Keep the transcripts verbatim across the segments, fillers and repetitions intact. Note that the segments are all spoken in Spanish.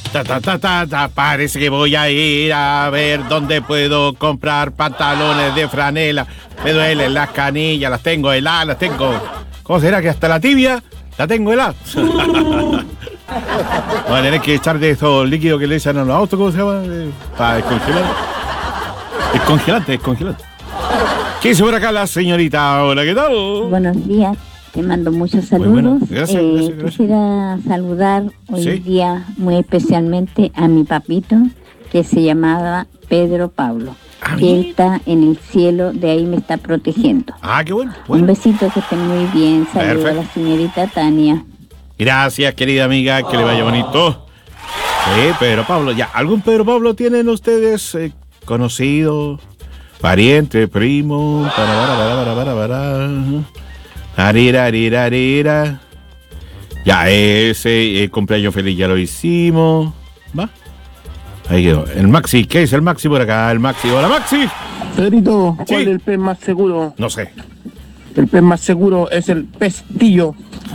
Ta, ta, ta, ta, ta, parece que voy a ir a ver dónde puedo comprar pantalones de franela. Me duelen las canillas, las tengo heladas, las tengo... ¿Cómo será que hasta la tibia la tengo helada? Voy a tener que echar de estos líquidos que le echan a los autos, ¿cómo se llama? Eh, para descongelar. Es congelante, es congelante. ¿Qué dice por acá la señorita? Hola, ¿qué tal? Buenos días. Te mando muchos saludos. Muy bueno. Gracias, eh, gracias, gracias. Quisiera saludar hoy ¿Sí? día muy especialmente a mi papito, que se llamaba Pedro Pablo. Ah, que él está en el cielo, de ahí me está protegiendo. Ah, qué bueno. bueno. Un besito, que estén muy bien. Saludos a la señorita Tania. Gracias, querida amiga, que le vaya bonito. Sí, Pedro Pablo. Ya, ¿algún Pedro Pablo tienen ustedes eh, conocido, pariente, primo? Para, para, para, para, para, para. Arira, arira, arira. Ya, ese eh, cumpleaños feliz ya lo hicimos. ¿Va? Ahí quedó. El Maxi, ¿qué es el Maxi por acá? El Maxi, hola Maxi. Pedrito, ¿cuál Sí. es el pez más seguro? No sé. El pez más seguro es el pestillo.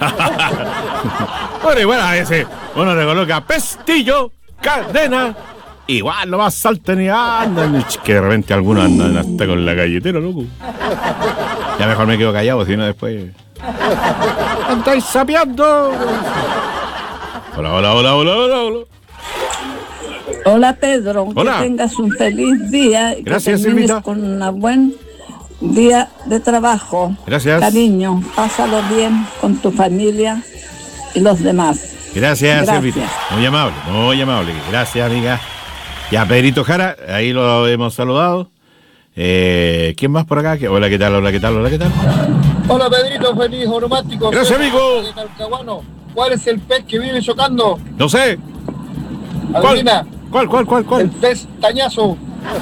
Bueno, igual a ese uno le coloca pestillo, cadena. Igual no más saltan y andan. Que de repente algunos andan hasta con la galletera, loco. Ya mejor me quedo callado, si no después. ¡Andáis sapeando! Hola, hola, hola, hola, hola, hola. Hola Pedro, Hola. que tengas un feliz día y Gracias, que termines Silvita. con un buen día de trabajo. Gracias. Cariño, pásalo bien con tu familia y los demás. Gracias, Gracias. Silvita. Muy amable, muy amable. Gracias, amiga. Ya, Pedrito Jara, ahí lo hemos saludado. Eh, ¿Quién más por acá? Hola, ¿qué tal? Hola, ¿qué tal? Hola, ¿qué tal? Hola Pedrito, feliz romántico. Gracias, amigo. De Talcahuano. ¿Cuál es el pez que vive chocando? No sé. ¿Cuál? Adivina. ¿Cuál, cuál, cuál, El cuál? pez tañazo.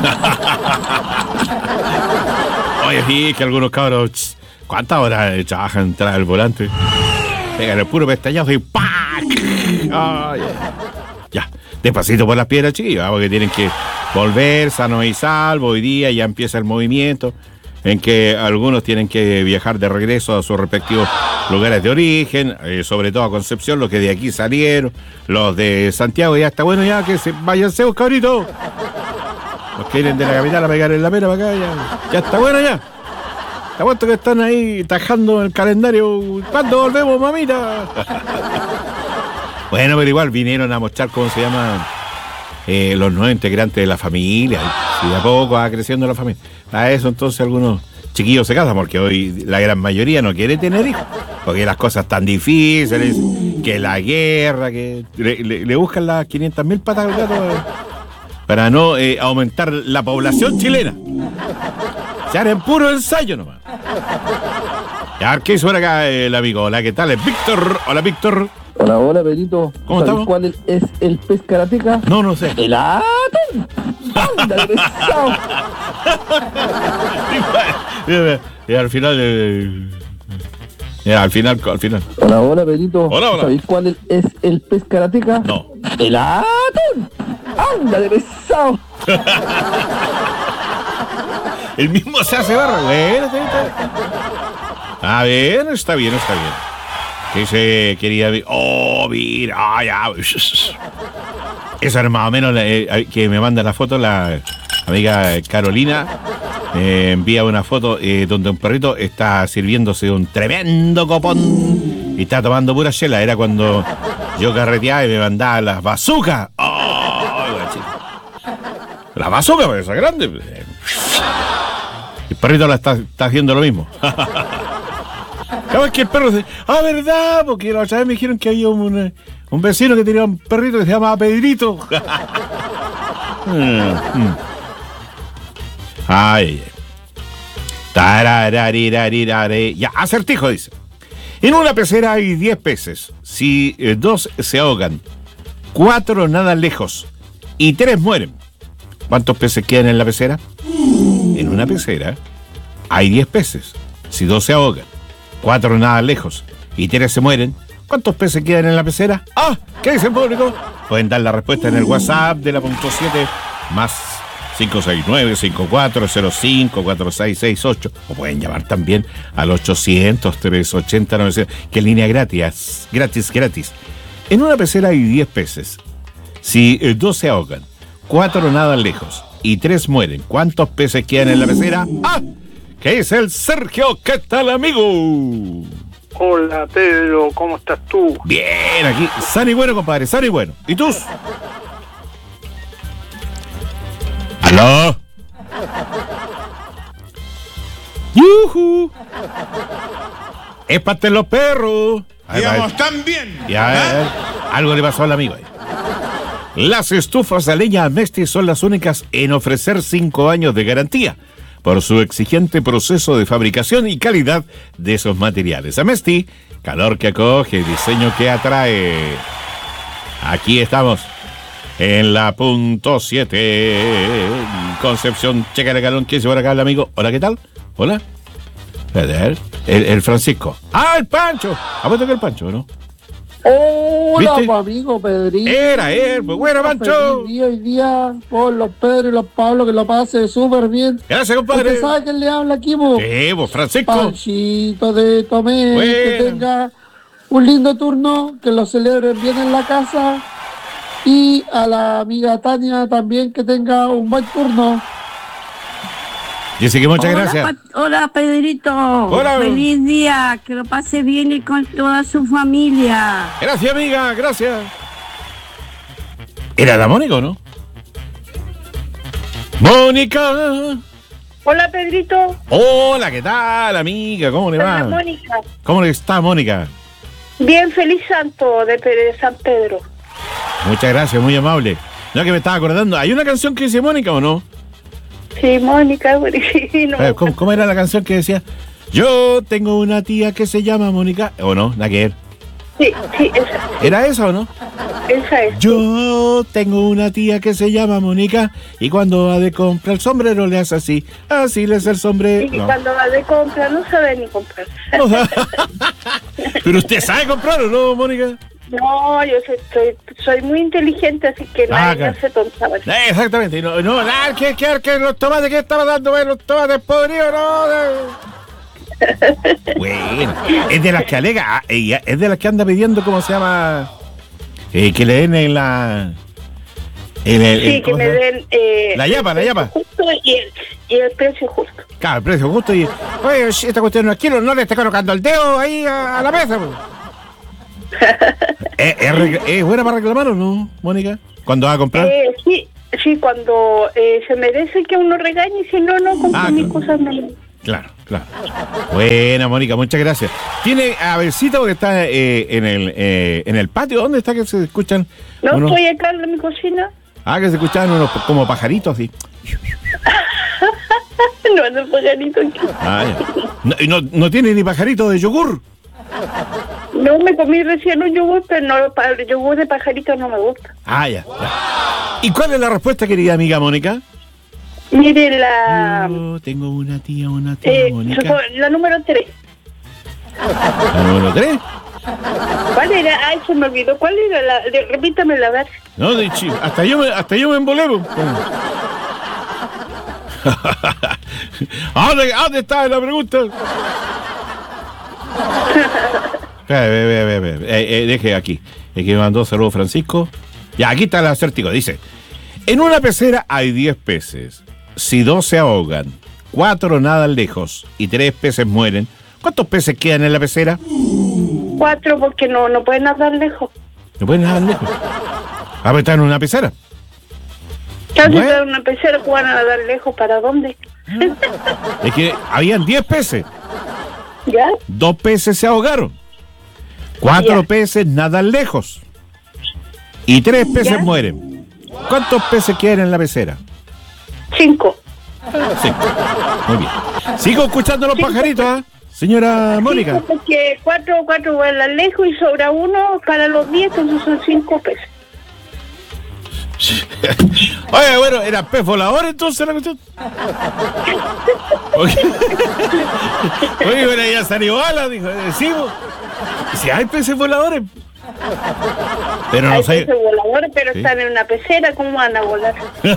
Oye, sí, que algunos cabros, ch, ¿cuántas horas eh, trabajan tras el volante? Pegan el puro pestañazo y ¡pac! Ay, ya, despacito por las piedras, chiquillos, ¿ah? Porque tienen que volver sano y salvo. Hoy día ya empieza el movimiento en que algunos tienen que viajar de regreso a sus respectivos lugares de origen, eh, sobre todo a Concepción, los que de aquí salieron, los de Santiago, ya está bueno ya que se váyanse, cabritos. Los que vienen de la capital a pegar en la pera para acá, ya, ya está bueno ya. Te apuesto que están ahí tajando el calendario. ¿Cuándo volvemos, mamita? Bueno, pero igual vinieron a mostrar cómo se llaman eh, los nuevos integrantes de la familia. Y de a poco va creciendo la familia. A eso entonces algunos chiquillos se casan, porque hoy la gran mayoría no quiere tener hijos. Porque las cosas tan difíciles, que la guerra, que le, le, le buscan las quinientas mil patas al gato eh, para no eh, aumentar la población chilena. Se harán puro ensayo nomás. Ya, ¿qué hizo por acá el amigo? Hola, ¿qué tal? Es Víctor. Hola, Víctor. Hola, hola Pedrito. ¿Cómo estamos? ¿Cuál es, es el pez karateca? No, no sé. El atún. ¡Anda, desgraciado! Y al final... Eh, ya, al final, al final. Hola, hola Pedrito. Hola, hola. ¿Sabéis cuál es, es el pez karateca? No. El atún. ¡Anda, desgraciado! El mismo se hace barra, bueno. Ah, bien, está bien, está bien. Que se quería... Oh, mira, ah, ya. Eso era más o menos eh, que me manda la foto la amiga Carolina. Me envía una foto eh, donde un perrito está sirviéndose un tremendo copón y está tomando pura chela. Era cuando yo carreteaba y me mandaba las bazucas. Oh, la bazuca, porque esa es grande. El perrito la está, está haciendo lo mismo. Cada vez que el perro dice, ah, verdad, porque la otra vez me dijeron que había un, un vecino que tenía un perrito que se llamaba Pedrito. Ay, tarararirirare. Ya, acertijo, dice. En una pecera hay diez peces. Si eh, dos se ahogan, cuatro nadan lejos y tres mueren, ¿cuántos peces quedan en la pecera? En una pecera hay diez peces. Si dos se ahogan, cuatro nadan lejos y tres se mueren, ¿cuántos peces quedan en la pecera? ¡Ah! ¿Qué dice el público? Pueden dar la respuesta en el WhatsApp de la punto siete más cinco seis nueve, cinco cuatro cero cinco, cuatro seis seis ocho, o pueden llamar también al ochocientos, trescientos ochenta, novecientos, que es línea gratis, gratis, gratis. En una pecera hay diez peces. Si eh, dos se ahogan, cuatro nadan lejos y tres mueren, ¿cuántos peces quedan en la pecera? ¡Ah! ¿Qué es el Sergio? ¿Qué tal, amigo? Hola, Pedro, ¿cómo estás tú? Bien, aquí, sano y bueno, compadre, sano y bueno. ¿Y tú? ¿Aló? ¡Yujú! ¡Épate los perros! Digamos, también. Ya, eh, algo le pasó al amigo ahí. Las estufas de leña Amesti son las únicas en ofrecer cinco años de garantía por su exigente proceso de fabricación y calidad de esos materiales. Amesti, calor que acoge, diseño que atrae. Aquí estamos en la punto siete. Concepción, checa el galón. ¿Quién se va acá el amigo? Hola, ¿qué tal? Hola. El, el Francisco. ¡Ah, el Pancho! ¿Apuesto que el Pancho, no? Hola, ¿Viste? pues, amigo Pedrito. Era él, pues bueno, Pancho. Feliz día hoy día por los Pedro y los Pablo, que lo pase súper bien. Gracias, compadre. ¿Usted sabe quién le habla aquí, po? Sí, pues Francisco. Panchito de Tomé, Bueno. que tenga un lindo turno, que lo celebren bien en la casa. Y a la amiga Tania también, que tenga un buen turno. Dice que muchas Hola, gracias. Pa- Hola, Pedrito. Hola. Feliz día. Que lo pase bien y con toda su familia. Gracias, amiga, gracias. ¿Era la Mónica o no? ¡Mónica! Hola, Pedrito. Hola, ¿qué tal, amiga? ¿Cómo le va? Hola, Mónica. ¿Cómo le está, Mónica? Bien, feliz santo de, Pe- de San Pedro. Muchas gracias, muy amable. No, que me estaba acordando. ¿Hay una canción que dice Mónica o no? Sí, Mónica, sí, no. Eh, ¿Cómo, cómo era la canción que decía? Yo tengo una tía que se llama Mónica. ¿O no? Nada que ver. Sí, sí, esa, ¿Era esa o no? esa es. Yo tengo una tía que se llama Mónica y cuando va de compra el sombrero le hace así. Así le hace el sombrero. Y No. cuando va de compra no sabe ni comprar. Pero usted sabe comprar, ¿o no, Mónica? No, yo soy, soy, soy muy inteligente, así que Ah, nadie claro. me hace tonta. ¿vale? Eh, Exactamente. Y No, no, nada, que, que, que los tomates que estaba dando, eh, los tomates podridos, no. de- Bueno, es de las que alega, ah, ella es de las que anda pidiendo, ¿cómo se llama? Eh, que le den en la. En el, Sí, el- que ¿cómo me se llama? den... Eh, La yapa, la el yapa. precio justo y el, y el precio justo. Claro, el precio justo y. Oye, esta cuestión no es kilo, no le esté colocando el dedo ahí a, a la mesa. pues. ¿Es, es, rec- es buena para reclamar o no, Mónica? ¿Cuándo va a comprar? Eh, sí, sí, cuando eh, se merece que uno regañe, si no, no compro Ah, mis claro. cosas. Me... Claro, claro. Buena, Mónica, muchas gracias. ¿Tiene a Versita porque está eh, en, el, eh, en el patio? ¿Dónde está que se escuchan? No unos- estoy acá en mi cocina. Ah, que se escuchan unos como pajaritos así. No, ando el pajarito aquí. Ah, ya. No, y no, no tiene ni pajarito de yogur. No, me comí recién un yogur, pero no, pa- el yogur de pajarito no me gusta. Ah, ya, ya. ¿Y cuál es la respuesta, querida amiga Mónica? Mire, la... Yo tengo una tía, una tía Eh, Mónica. la número tres. ¿La número tres? ¿Cuál era? Ay, se me olvidó. ¿Cuál era? La, de, repítamela, a ver. No, de chi- hasta yo me, hasta yo me embolé. po. ¿A dónde, a dónde está la pregunta? Ve, ve, ve, ve, ve. Eh, eh, deje aquí. Es que me mandó saludos Francisco. Ya, aquí está el acértico. Dice: en una pecera hay diez peces. Si dos se ahogan, cuatro nadan lejos y tres peces mueren, ¿cuántos peces quedan en la pecera? Cuatro, porque no, no pueden nadar lejos. No pueden nadar lejos. Ah, pero están en una pecera. Casi Bueno. bueno. Una pecera, ¿cómo van a nadar lejos? ¿Para dónde? Es que habían diez peces. ¿Ya? Dos peces se ahogaron. Cuatro Ya. peces nadan lejos. Y tres peces Ya. mueren. ¿Cuántos peces quedan en la pecera? Cinco. Sí. Muy bien. Sigo escuchando los pajaritos, ¿ah? Señora Mónica. Cinco, porque cuatro, cuatro vuelan lejos y sobra uno para los diez, entonces son cinco peces. Oye, bueno, ¿era pez volador entonces la cuestión? Oye, Oye, bueno, ya salió bala, dijo. Decimos. Si hay peces voladores. Pero no Hay sé. peces voladores, pero Sí. están en una pecera, ¿cómo van a volar?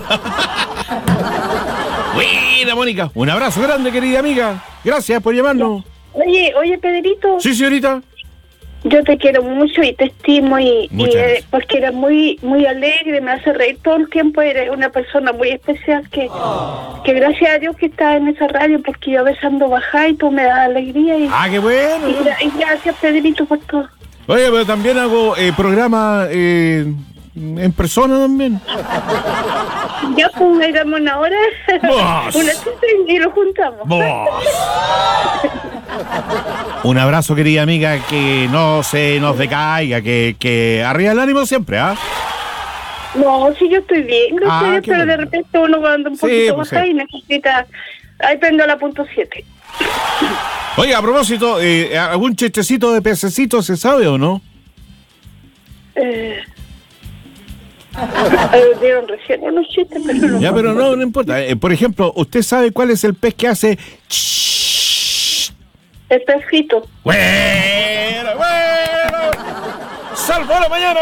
Buena, Mónica. Un abrazo grande, querida amiga. Gracias por llamarnos. Oye, oye, Pedrito, Sí, señorita. Yo te quiero mucho y te estimo y, y Muchas eh, gracias. porque eres muy muy alegre, me hace reír todo el tiempo, eres una persona muy especial que, que gracias a Dios que estás en esa radio, porque yo a veces ando bajada y tú me das alegría y, Ah, qué bueno. y, gra- y gracias Pedrito por todo. Oye, pero también hago eh, programa eh, en persona también. Ya pues ahí damos una hora, Vos. una cita y, y lo juntamos. Vos. Un abrazo, querida amiga, que no se nos decaiga, que, que arriba el ánimo siempre, ¿ah? No, sí, yo estoy bien, gracias Ah, a Dios, qué pero de bueno. repente uno anda un Sí, poquito pues, baja sí. y necesita... Ahí prendo la punto siete. Oye, a propósito, eh, ¿algún chistecito de pececito se sabe o no? Eh, eh, dieron recién unos chistes, pero no. Ya, pero no, no importa. Eh, por ejemplo, ¿usted sabe cuál es el pez que hace... El pesquito. Bueno, bueno. ¡Salvó la mañana!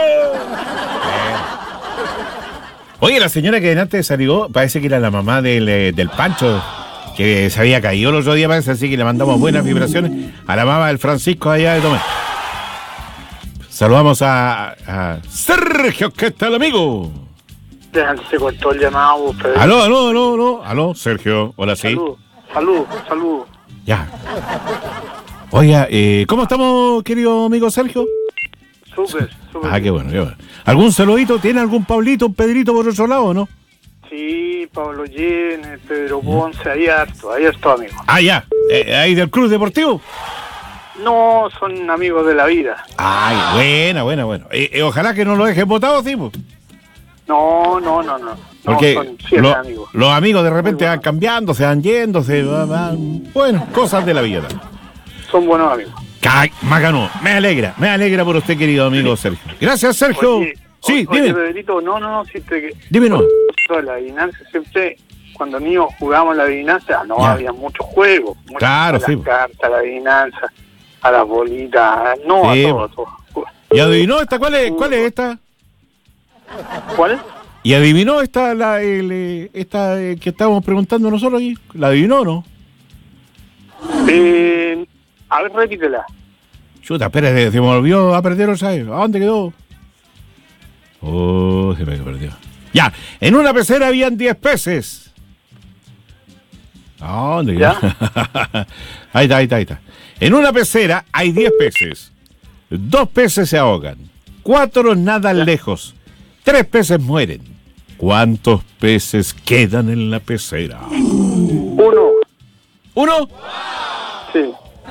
Oye, la señora que delante salió, parece que era la mamá del, eh, del Pancho, que se había caído el otro día, parece, así que le mandamos buenas vibraciones a la mamá del Francisco allá de Tomé. Saludamos a, a Sergio, ¿qué tal, amigo? Ya se cortó el llamado, Pedro. Aló, aló, aló, aló, aló, Sergio, hola, sí. Salud, salud, salud. Ya. Oiga, eh, ¿cómo estamos, querido amigo Sergio? Súper, súper. Ah, qué bueno, qué bueno. ¿Algún saludito? ¿Tiene algún Pablito, un Pedrito por otro lado o no? Sí, Pablo Llene, Pedro Ponce, ahí harto, ahí harto, amigo. Ah, ya. Eh, ¿Ahí del Club Deportivo? No, son amigos de la vida. Ay, buena, buena, bueno. Eh, eh, ojalá que no lo dejen votado, sí, pues. No, no, no, no. Porque no, son siete lo- amigos. los amigos de repente Muy van bueno. cambiando, se van yendo, se van, van- bueno, cosas de la vida. Son buenos amigos. Ca- Macano, me alegra, me alegra por usted, querido amigo Sergio. Gracias, Sergio. Oye, sí, o- oye, dime, Pedrito, no, no, no, si te... dime no. La adivinanza siempre, cuando niños jugábamos la adivinanza, no Ya. había muchos juegos. muchas- Claro, a las sí. cartas, la adivinanza, a las bolitas, no, Sí. a todo, a todo. ¿Y adivinó esta? ¿Cuál es, cuál es esta? ¿Cuál? ¿Y adivinó esta, la, el, eh, esta eh, que estábamos preguntando nosotros aquí? ¿La adivinó o no? Eh, a ver, repítela. Chuta, espérate, se me volvió a perder otra vez. ¿A dónde quedó? Oh, se me perdió. Ya, en una pecera habían diez peces. ¿A dónde quedó? Ahí está, ahí está, ahí está. En una pecera hay diez peces. Dos peces se ahogan. Cuatro nadan lejos. Tres peces mueren. ¿Cuántos peces quedan en la pecera? Uno. ¿Uno?